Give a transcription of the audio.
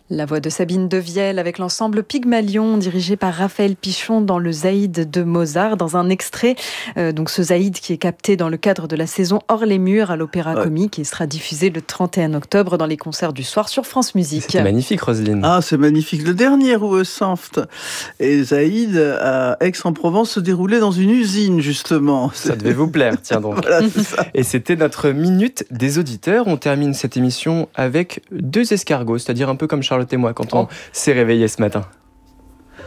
La voix de Sabine Devielle avec l'ensemble Pygmalion dirigé par Raphaël Pichon dans le Zaïd de Mozart, dans un extrait. Donc ce Zaïd qui est capté dans le cadre de la saison Hors les murs à l'Opéra Comique et sera diffusé le 31 octobre dans les concerts du soir sur France Musique. C'est magnifique, Roselyne. Ah, c'est magnifique. Le dernier Roueux-Sanft et Zaïd à Aix-en-Provence se déroulait dans une usine, justement. Ça devait vous plaire, tiens donc. Voilà, c'est ça. Et c'était notre minute des auditeurs. On termine cette émission avec 2 escargots, c'est-à-dire un peu comme Charlotte et moi quand on s'est réveillé ce matin.